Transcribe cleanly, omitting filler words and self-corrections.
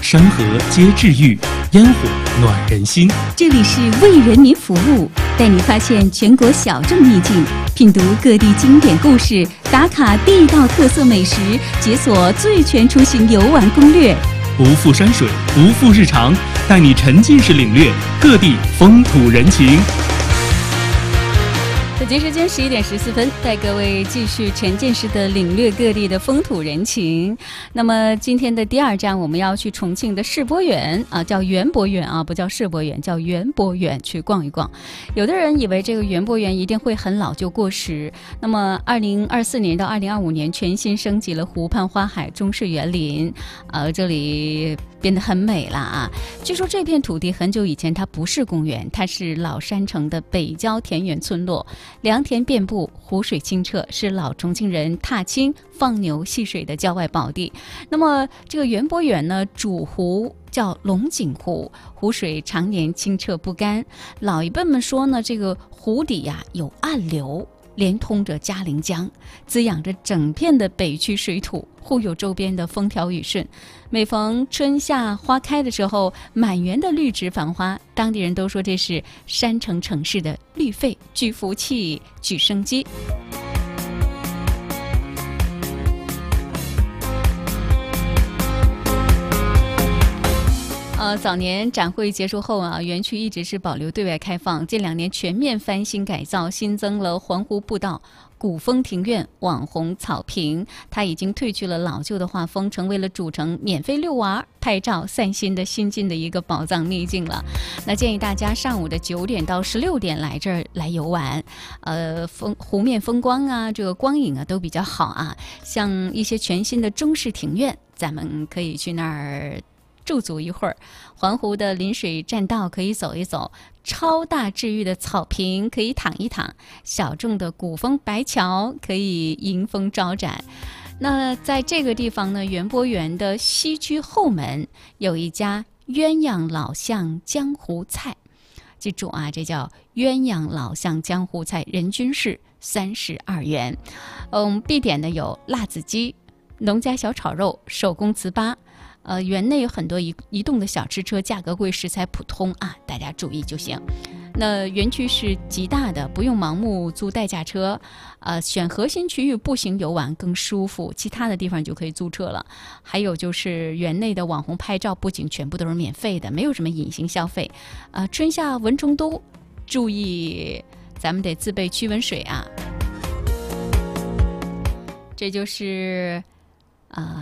山河皆治愈，烟火暖人心。 这里是为人民服务，带你发现全国小众秘境，品读各地经典故事，打卡地道特色美食，解锁最全出行游玩攻略。 不负山水，不负日常，带你沉浸式领略各地风土人情。 北京时间11点14分，带各位继续沉浸式的领略各地的风土人情。那么今天的第二站，我们要去重庆的世博园啊，叫园博园啊，不叫世博园，叫园博园，去逛一逛。有的人以为这个园博园一定会很老旧过时，那么2024年到2025年全新升级了湖畔花海中式园林，这里变得很美了啊！据说这片土地很久以前它不是公园，它是老山城的北郊田园村落，良田遍布，湖水清澈，是老重庆人踏青放牛戏水的郊外宝地。那么这个园博园呢，主湖叫龙井湖，湖水常年清澈不干。老一辈们说呢，这个湖底呀有暗流，连通着嘉陵江，滋养着整片的北区水土，护佑周边的风调雨顺。每逢春夏花开的时候，满园的绿植繁花，当地人都说这是山城城市的绿肺，聚福气，聚生机。早年展会结束后啊，园区一直是保留对外开放，近2年全面翻新改造，新增了环湖步道、古风庭院、网红草坪。它已经褪去了老旧的画风，成为了主城免费遛娃、拍照、散心的新晋的一个宝藏秘境了。那建议大家上午的9点到16点来这儿来游玩，湖面风光啊，这个光影啊都比较好啊。像一些全新的中式庭院，咱们可以去那儿驻足一会儿，环湖的临水栈道可以走一走，超大治愈的草坪可以躺一躺，小众的古风白桥可以迎风招展。那在这个地方呢，园博园的西区后门有一家鸳鸯老巷江湖菜，记住啊，这叫鸳鸯老巷江湖菜，人均是32元。必点的有辣子鸡、农家小炒肉、手工糍粑。园内有很多移动的小吃车，价格贵，食材普通啊，大家注意就行。那园区是极大的，不用盲目租代驾车，选核心区域步行游玩更舒服，其他的地方就可以租车了。还有就是园内的网红拍照不仅全部都是免费的，没有什么隐形消费。春夏蚊虫多，注意咱们得自备驱蚊水啊。这就是